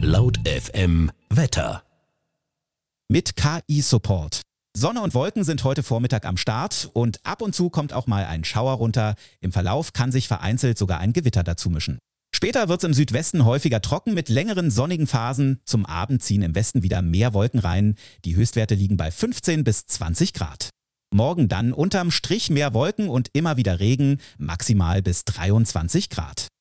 Laut FM Wetter. Mit KI-Support. Sonne und Wolken sind heute Vormittag am Start und ab und zu kommt auch mal ein Schauer runter. Im Verlauf kann sich vereinzelt sogar ein Gewitter dazu mischen. Später wird es im Südwesten häufiger trocken mit längeren sonnigen Phasen. Zum Abend ziehen im Westen wieder mehr Wolken rein. Die Höchstwerte liegen bei 15 bis 20 Grad. Morgen dann unterm Strich mehr Wolken und immer wieder Regen, maximal bis 23 Grad.